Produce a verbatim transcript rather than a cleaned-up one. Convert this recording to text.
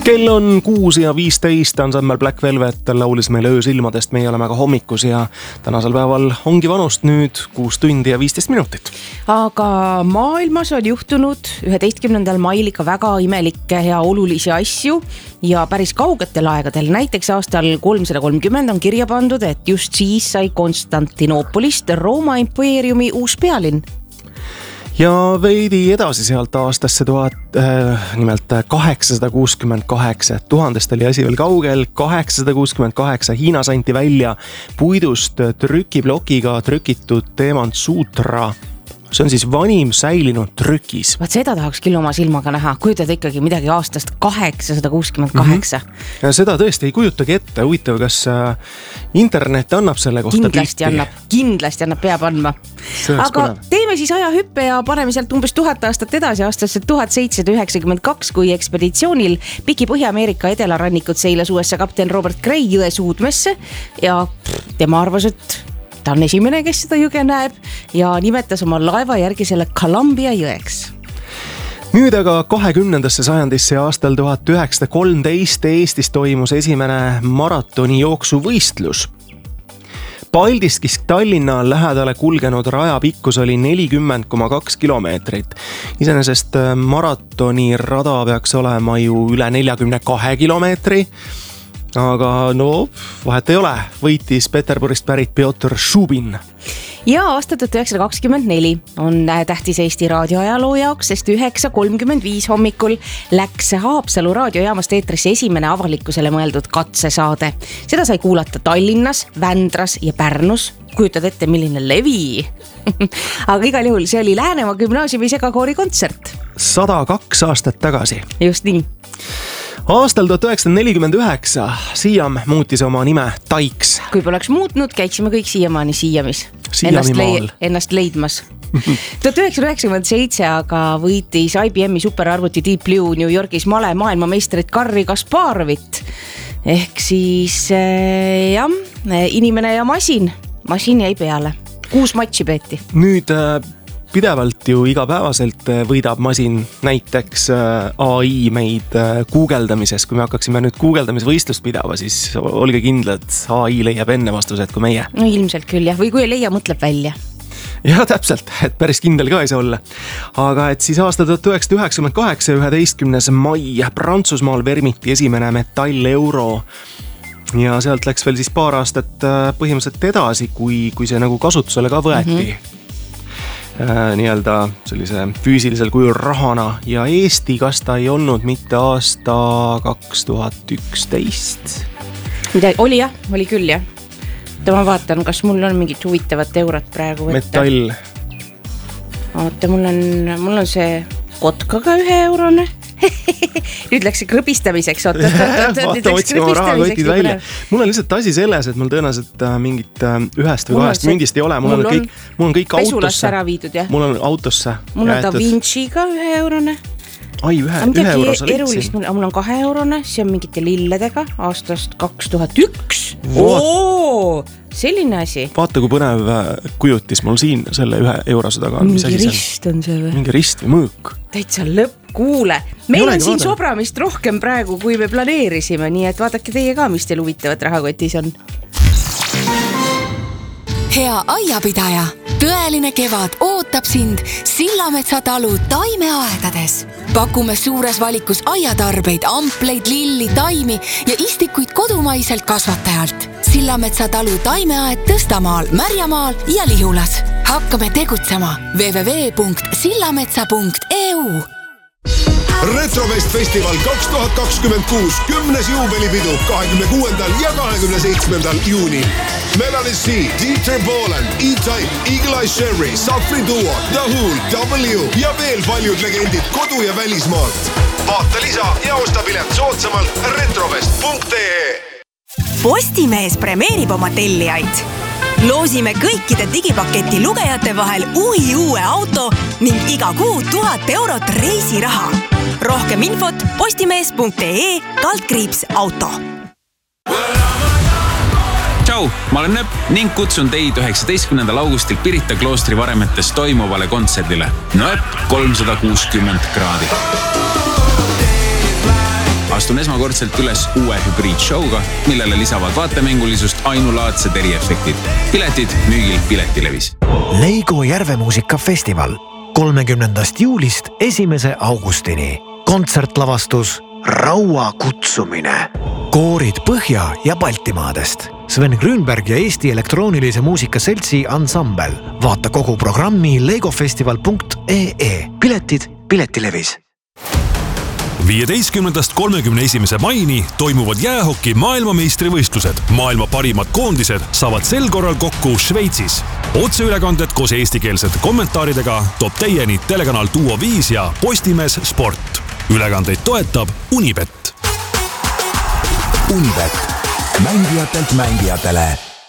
Kell on kuus ja viisteist, ansambel Black Velvet laulis meile öösilmadest, meie oleme ka hommikus ja tänasel päeval ongi vanust nüüd kuus tundi ja viisteist minutit. Aga maailmas on juhtunud üheteistkümnendal mail ikka väga imelikke ja olulisi asju ja päris kaugetel aegadel. Näiteks aastal kolmsada kolmkümmend on kirja pandud, et just siis sai Konstantinoopolist Rooma impeeriumi uus pealinn. Ja veidi edasi sealt aastasse tuhat, äh, nimelt kaheksasada kuuskümmend kaheksa, tuhandest oli asi veel kaugel, kaheksasada kuuskümmend kaheksa Hiinas anti välja puidust trükiplokiga trükitud Demant Sutra. See on siis vanim säilinud trükis. Vaat seda tahaks küll oma silmaga näha, kujutad ikkagi midagi aastast kaheksasada kuuskümmend kaheksa. Mm-hmm. Ja seda tõesti ei kujutagi ette, huvitav, kas internet annab selle kohta kindlasti pilti? Annab, kindlasti annab, peab andma. Aga põnev. Teeme siis ajahüppe ja paneme sealt umbes tuhat aastat edasi aastasse tuhat seitsesada üheksakümmend kaks, kui ekspeditsioonil Piki Põhja-Ameerika edelarannikud seilas U S A kapten Robert Gray jõe suudmesse ja pff, tema arvas, et ta on esimene, kes seda jõge näeb ja nimetas oma laeva järgi selle Columbia jõeks. Nüüd aga kahekümnendasse sajandisse ja aastal tuhat üheksasada kolmteist Eestis toimus esimene maratoni jooksuvõistlus. Paldiskist Tallinna lähedale kulgenud raja pikkus oli nelikümmend koma kaks kilomeetrit. Iseenesest maratoni rada peaks olema ju üle neljakümne kahe kilomeetri. Aga no, vahet ei ole, võitis Peterburist pärit Piotr Šubin. Ja aasta tuhat üheksasada kakskümmend neli on tähtis Eesti raadioajaloo jaoks, sest üheksa kolmkümmend viis hommikul läks Haapsalu raadiojaamast eetrisse esimene avalikkusele mõeldud katsesaade. Seda sai kuulata Tallinnas, Vändras ja Pärnus. Kujutad ette, milline levi. Aga igal juhul see oli Läänemaa gümnaasiumi segakoori kontsert. sada kaks aastat tagasi. Just nii. Aastal tuhat üheksasada nelikümmend üheksa Siiam muutis oma nime Taiks. Kui poleks muutnud, käiksime kõik siiamaani Siiamis. Siiami ennast, maal. Le- ennast leidmas. tuhat üheksasada üheksakümmend seitse aga võitis I B M-i superarvuti Deep Blue New Yorgis male maailmameistrit Garri Kasparovit. Ehk siis äh, jah, inimene ja masin. Masin jäi peale. Kuus matši peeti. Nüüd äh, pidevalt ju igapäevaselt võidab masin näiteks A I meid guugeldamises. Kui me hakkaksime nüüd guugeldamisvõistlust pidava, siis olge kindlad, A I leiab enne vastused kui meie. No ilmselt küll jah, või kui ei leia, mõtleb välja. Ja täpselt, et päris kindel ka ei saa olla. Aga et siis aasta tuhat üheksasada üheksakümmend kaheksa üheteistkümnes mai Prantsusmaal vermiti esimene metall euro. Ja sealt läks veel siis paar aastat põhimõtteliselt edasi, kui, kui see nagu kasutusele ka võeti. Mm-hmm. Nii-öelda sellise füüsilisel kujul rahana ja Eesti, kas ta ei olnud mitte aasta kaks tuhat üksteist? Mida, oli jah, oli küll jah. Ma vaatan, kas mul on mingit huvitavat eurot praegu võtta. Metall. Oota, mul on, mul on see kotkaga ühe eurone. Nüüd läks see krõbistamiseks. Oota, vaata, otsima rahakotid välja. Mul on lihtsalt asi selles, et mul tõenäoliselt mingit ühest või kahest mündist ei ole. Mul, mul on kõik, mul on kõik autosse. Ära viidud, jah? Mul on autosse. Mul on Da Vinci'ga ühe eurone. Ai, ühe, ühe euro sa leidsin. Mul on kahe eurone, see on mingite lilledega aastast kaks tuhat üks. Oo, selline asi. Vaata, kui põnev kujutis mul siin selle ühe eurose taga. Mingi rist on see või? Mingi rist või mõõk. Täitsa lõpp, kuule. Meil on siin sobramist rohkem praegu, kui me planeerisime, nii et vaadake teie ka, mis teil huvitavat rahakotis on. Hea aiapidaja, tõeline kevad ootab sind Sillametsa talu taimeaedades. Pakume suures valikus aiatarbeid, ampleid, lilli, taimi ja istikuid kodumaiselt kasvatajalt. Sillametsa talu taimeaed Tõstamaal, Märjamaal ja Lihulas. Hakkame tegutsema w w w punkt sillametsa punkt e u. Retrofest festival kaks tuhat kakskümmend kuus, kümnes juubelipidu kahekümne kuuendal ja kahekümne seitsmendal juunil. Melanie C, Dieter Bohlen, E-Type, Eagle Eye Sherry, Safri Duo, The Hool, W ja veel paljud legendid kodu- ja välismaalt. Vaata lisa ja osta pilet soodsamalt retrofest punkt e e. Postimees premeerib oma tellijaid. Loosime kõikide digipaketi lugejate vahel uhi uue auto ning iga kuu tuhat eurot reisiraha. Rohkem infot postimees punkt e e kaldkriips auto. Tšau, ma olen Nööp ning kutsun teid üheksateistkümnendal augustil Pirita kloostri varemetes toimuvale kontserdile. Nööp kolmsada kuuskümmend kraadi. astun esmakordselt üles uue hübriidshowga, millele lisavad vaatemängulisust ainulaadsed eriefektid. Piletid müügil Piletilevis. Leigo Järvemuusikafestival kolmekümnendast juulist esimese augustini. Kontsertlavastus Raua kutsumine. Koorid Põhja ja Baltimaadest. Sven Grünberg ja Eesti elektroonilise muusika seltsi ansambel. Vaata kogu programmi legofestival punkt ee. Piletid Piletilevis. viieteistkümnendast kolmekümne esimese maini toimuvad jäähoki maailmameistrivõistlused. Maailma parimad koondised saavad sel korral kokku Šveitsis. Otseülekanded koos eestikeelsete kommentaaridega toob teieni telekanal Duo viis ja Postimees Sport. Ülekandeid toetab Unibet. Unibet. Mängijatelt mängijatele.